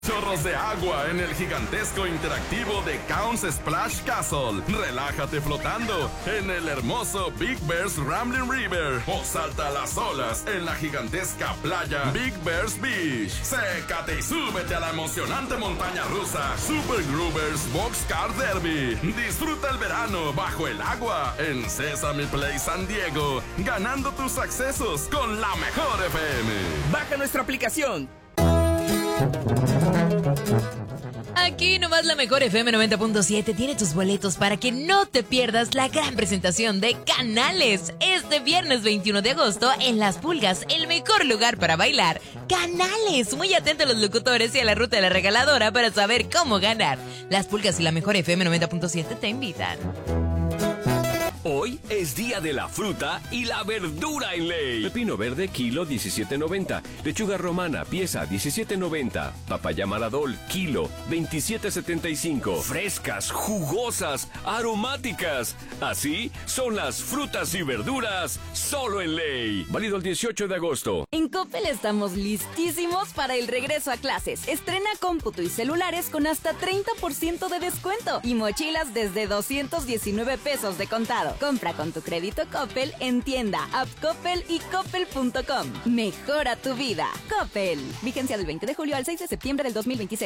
Chorros de agua en el gigantesco interactivo de Counts Splash Castle. Relájate flotando en el hermoso Big Bear's Rambling River. O salta a las olas en la gigantesca playa Big Bear's Beach. Sécate y súbete a la emocionante montaña rusa Super Groovers Boxcar Derby. Disfruta el verano bajo el agua en Sesame Place San Diego, ganando tus accesos con la mejor FM. Baja nuestra aplicación. Aquí nomás la mejor FM 90.7 tiene tus boletos para que no te pierdas la gran presentación de Canales este viernes 21 de agosto en Las Pulgas, el mejor lugar para bailar. Canales, muy atento a los locutores y a la ruta de la regaladora para saber cómo ganar. Las Pulgas y la mejor FM 90.7 te invitan. Hoy es día de la fruta y la verdura en Ley. Pepino verde, kilo 17.90. Lechuga romana, pieza 17.90. Papaya maradol, kilo 27.75. Frescas, jugosas, aromáticas. Así son las frutas y verduras solo en Ley. Válido el 18 de agosto. En Coppel estamos listísimos para el regreso a clases. Estrena cómputo y celulares con hasta 30% de descuento y mochilas desde 219 pesos de contado. Compra con tu crédito Coppel en tienda, app Coppel y coppel.com. Mejora tu vida. Coppel. Vigencia del 20 de julio al 6 de septiembre del 2026.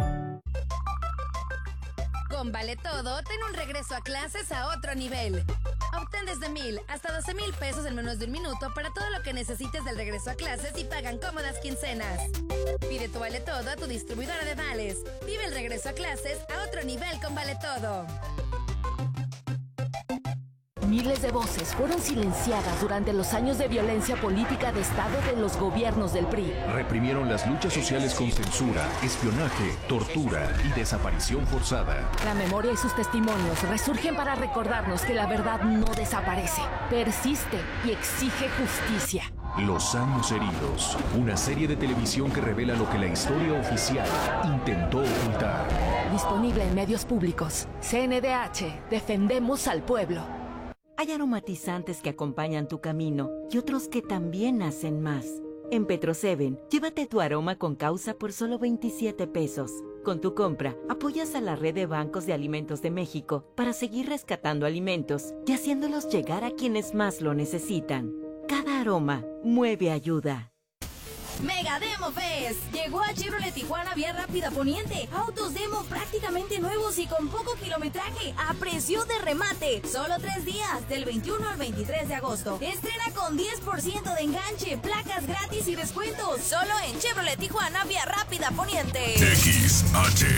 Con Vale Todo, ten un regreso a clases a otro nivel. Obtén desde 1,000 hasta 12,000 pesos en menos de un minuto para todo lo que necesites del regreso a clases y pagan cómodas quincenas. Pide tu Vale Todo a tu distribuidora de vales. Vive el regreso a clases a otro nivel con Vale Todo. Miles de voces fueron silenciadas durante los años de violencia política de Estado de los gobiernos del PRI. Reprimieron las luchas sociales con censura, espionaje, tortura y desaparición forzada. La memoria y sus testimonios resurgen para recordarnos que la verdad no desaparece, persiste y exige justicia. Los años heridos, una serie de televisión que revela lo que la historia oficial intentó ocultar. Disponible en medios públicos. CNDH, defendemos al pueblo. Hay aromatizantes que acompañan tu camino y otros que también hacen más. En Petro-7, llévate tu aroma con causa por solo 27 pesos. Con tu compra, apoyas a la red de bancos de alimentos de México para seguir rescatando alimentos y haciéndolos llegar a quienes más lo necesitan. Cada aroma mueve ayuda. Mega Demo Fest. Llegó a Chevrolet Tijuana Vía Rápida Poniente. Autos demo prácticamente nuevos y con poco kilometraje a precio de remate. Solo 3 días, del 21 al 23 de agosto. Estrena con 10% de enganche, placas gratis y descuentos. Solo en Chevrolet Tijuana Vía Rápida Poniente. XHTIM,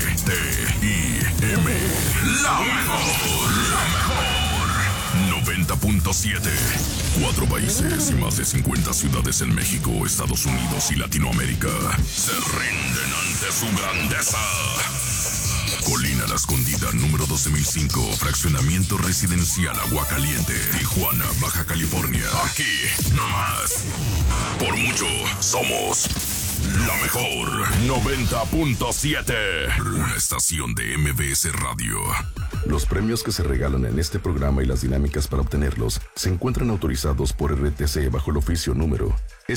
la mejor 90.7. 4 países y más de 50 ciudades en México, Estados Unidos y Latinoamérica se rinden ante su grandeza. Colina La Escondida, número 12.005, fraccionamiento residencial Aguacaliente, Tijuana, Baja California. Aquí, nomás. Por mucho, somos la mejor 90.7. Una estación de MBS Radio. Los premios que se regalan en este programa y las dinámicas para obtenerlos se encuentran autorizados por RTC bajo el oficio número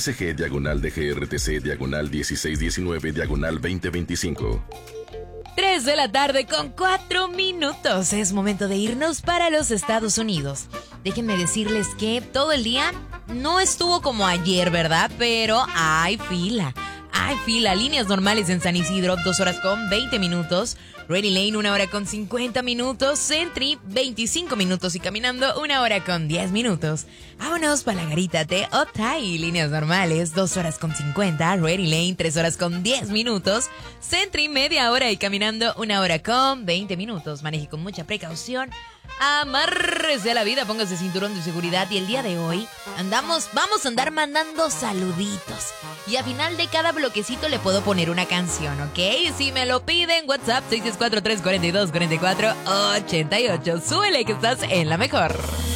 SG-DGRTC-1619-2025. 3 de la tarde con 4 minutos. Es momento de irnos para los Estados Unidos. Déjenme decirles que todo el día no estuvo como ayer, ¿verdad? Pero hay fila. Hay fila, líneas normales en San Isidro, 2 horas con 20 minutos. Ready Lane, 1 hora con 50 minutos. Sentry, 25 minutos. Y caminando, 1 hora con 10 minutos. Vámonos para la garita de Otay. Líneas normales, 2 horas con 50. Ready Lane, 3 horas con 10 minutos. Sentry, media hora. Y caminando, 1 hora con 20 minutos. Maneje con mucha precaución. Amárrese a la vida, póngase cinturón de seguridad. Y el día de hoy vamos a andar mandando saluditos. Y a final de cada bloquecito le puedo poner una canción, ¿ok? Si me lo piden, WhatsApp 664-342-4488. Súbele que estás en la mejor.